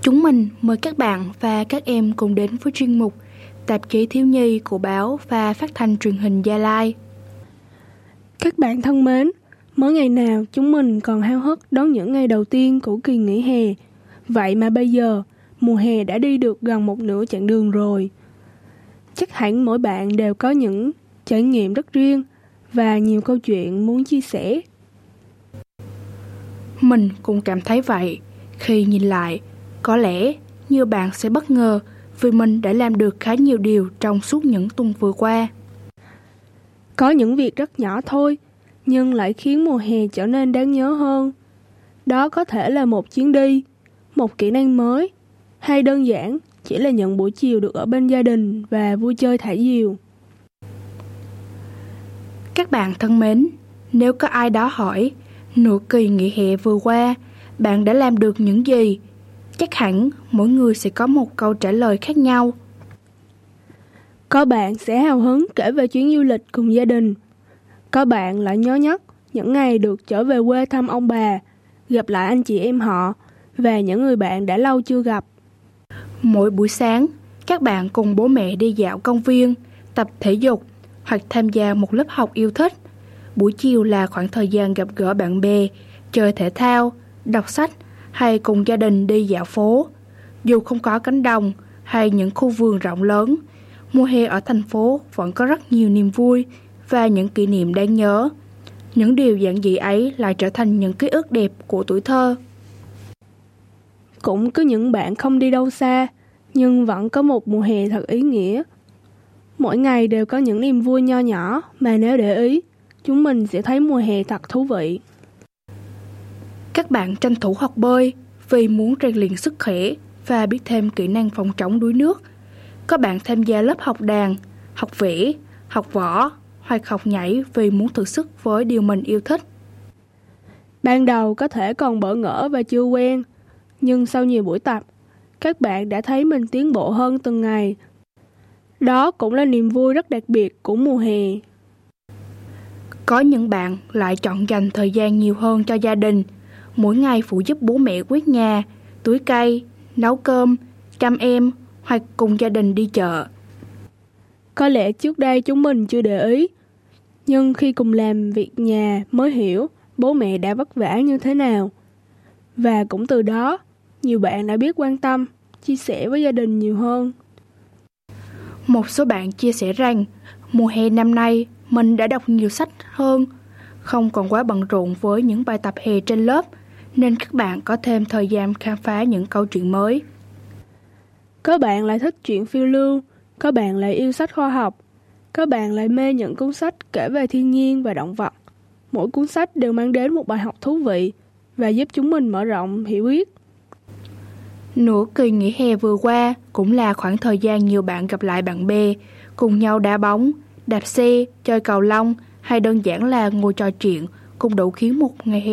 Chúng mình mời các bạn và các em cùng đến với chuyên mục Tạp chí Thiếu nhi của báo và phát thanh truyền hình Gia Lai. Các bạn thân mến, mỗi ngày nào chúng mình còn háo hức đón những ngày đầu tiên của kỳ nghỉ hè. Vậy mà bây giờ, mùa hè đã đi được gần một nửa chặng đường rồi. Chắc hẳn mỗi bạn đều có những trải nghiệm rất riêng và nhiều câu chuyện muốn chia sẻ. Mình cũng cảm thấy vậy. Khi nhìn lại, có lẽ nhiều bạn sẽ bất ngờ vì mình đã làm được khá nhiều điều trong suốt những tuần vừa qua. Có những việc rất nhỏ thôi, nhưng lại khiến mùa hè trở nên đáng nhớ hơn. Đó có thể là một chuyến đi, một kỹ năng mới, hay đơn giản chỉ là những buổi chiều được ở bên gia đình và vui chơi thả diều. Các bạn thân mến, nếu có ai đó hỏi nửa kỳ nghỉ hè vừa qua bạn đã làm được những gì, chắc hẳn mỗi người sẽ có một câu trả lời khác nhau. Có bạn sẽ hào hứng kể về chuyến du lịch cùng gia đình. Có bạn lại nhớ nhất những ngày được trở về quê thăm ông bà, gặp lại anh chị em họ và những người bạn đã lâu chưa gặp. Mỗi buổi sáng, các bạn cùng bố mẹ đi dạo công viên, tập thể dục hoặc tham gia một lớp học yêu thích. Buổi chiều là khoảng thời gian gặp gỡ bạn bè, chơi thể thao, đọc sách hay cùng gia đình đi dạo phố. Dù không có cánh đồng hay những khu vườn rộng lớn, mùa hè ở thành phố vẫn có rất nhiều niềm vui và những kỷ niệm đáng nhớ. Những điều giản dị ấy lại trở thành những ký ức đẹp của tuổi thơ. Cũng có những bạn không đi đâu xa, nhưng vẫn có một mùa hè thật ý nghĩa. Mỗi ngày đều có những niềm vui nho nhỏ mà nếu để ý, chúng mình sẽ thấy mùa hè thật thú vị. Các bạn tranh thủ học bơi vì muốn rèn luyện sức khỏe và biết thêm kỹ năng phòng chống đuối nước. Có bạn tham gia lớp học đàn, học vẽ, học võ hoặc học nhảy vì muốn thử sức với điều mình yêu thích. Ban đầu có thể còn bỡ ngỡ và chưa quen, nhưng sau nhiều buổi tập, các bạn đã thấy mình tiến bộ hơn từng ngày. Đó cũng là niềm vui rất đặc biệt của mùa hè. Có những bạn lại chọn dành thời gian nhiều hơn cho gia đình, mỗi ngày phụ giúp bố mẹ quét nhà, tưới cây, nấu cơm, chăm em hoặc cùng gia đình đi chợ. Có lẽ trước đây chúng mình chưa để ý, nhưng khi cùng làm việc nhà mới hiểu bố mẹ đã vất vả như thế nào. Và cũng từ đó, nhiều bạn đã biết quan tâm, chia sẻ với gia đình nhiều hơn. Một số bạn chia sẻ rằng, mùa hè năm nay mình đã đọc nhiều sách hơn, không còn quá bận rộn với những bài tập hè trên lớp, nên các bạn có thêm thời gian khám phá những câu chuyện mới. Có bạn lại thích chuyện phiêu lưu, có bạn lại yêu sách khoa học, có bạn lại mê những cuốn sách kể về thiên nhiên và động vật. Mỗi cuốn sách đều mang đến một bài học thú vị và giúp chúng mình mở rộng hiểu biết. Nửa kỳ nghỉ hè vừa qua cũng là khoảng thời gian nhiều bạn gặp lại bạn bè, cùng nhau đá bóng, đạp xe, chơi cầu lông hay đơn giản là ngồi trò chuyện, cũng đủ khiến một ngày hè